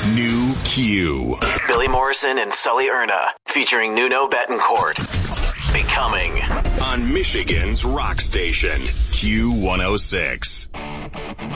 New Q. Billy Morrison and Sully Erna, featuring Nuno Bettencourt. Becoming. On Michigan's rock station, Q106.